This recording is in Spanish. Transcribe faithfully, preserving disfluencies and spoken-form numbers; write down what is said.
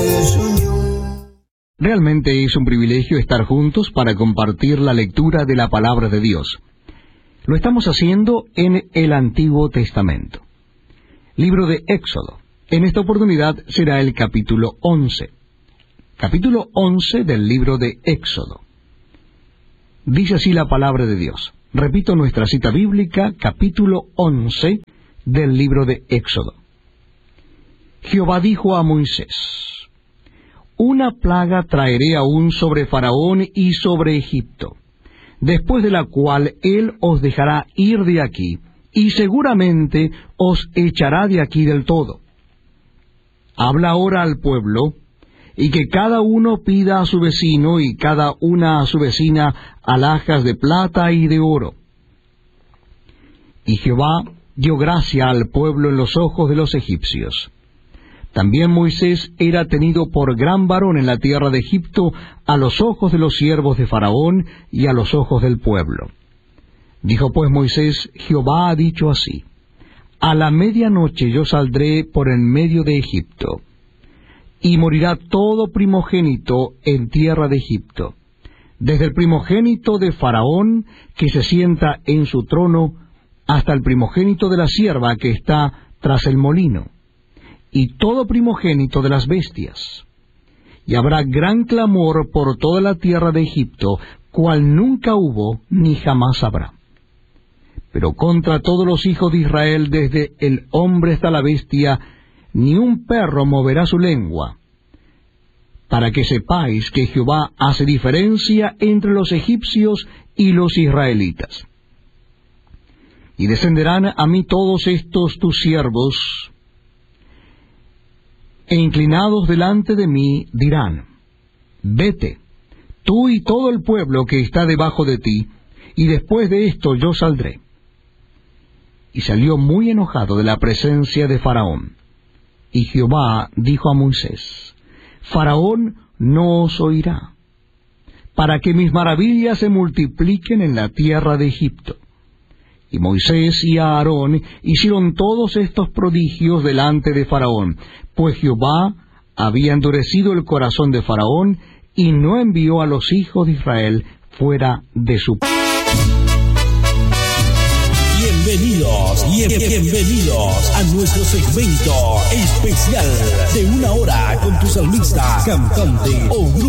Realmente es un privilegio estar juntos para compartir la lectura de la palabra de Dios. Lo estamos haciendo en el Antiguo Testamento. Libro de Éxodo. En esta oportunidad será el capítulo once. Capítulo once del libro de Éxodo. Dice así la palabra de Dios. Repito nuestra cita bíblica, capítulo once del libro de Éxodo. Jehová dijo a Moisés: Una plaga traeré aún sobre Faraón y sobre Egipto, después de la cual él os dejará ir de aquí, y seguramente os echará de aquí del todo. Habla ahora al pueblo, y que cada uno pida a su vecino, y cada una a su vecina, alhajas de plata y de oro. Y Jehová dio gracia al pueblo en los ojos de los egipcios. También Moisés era tenido por gran varón en la tierra de Egipto, a los ojos de los siervos de Faraón y a los ojos del pueblo. Dijo pues Moisés: Jehová ha dicho así: A la medianoche yo saldré por en medio de Egipto, y morirá todo primogénito en tierra de Egipto, desde el primogénito de Faraón, que se sienta en su trono, hasta el primogénito de la sierva que está tras el molino, y todo primogénito de las bestias. Y habrá gran clamor por toda la tierra de Egipto, cual nunca hubo ni jamás habrá. Pero contra todos los hijos de Israel, desde el hombre hasta la bestia, ni un perro moverá su lengua, para que sepáis que Jehová hace diferencia entre los egipcios y los israelitas. Y descenderán a mí todos estos tus siervos, e inclinados delante de mí dirán: Vete, tú y todo el pueblo que está debajo de ti, y después de esto yo saldré. Y salió muy enojado de la presencia de Faraón. Y Jehová dijo a Moisés: Faraón no os oirá, para que mis maravillas se multipliquen en la tierra de Egipto. Y Moisés y Aarón hicieron todos estos prodigios delante de Faraón, pues Jehová había endurecido el corazón de Faraón, y no envió a los hijos de Israel fuera de su país. Bienvenidos, bien, bienvenidos a nuestro segmento especial de una hora con tu salmista, cantante o grupo.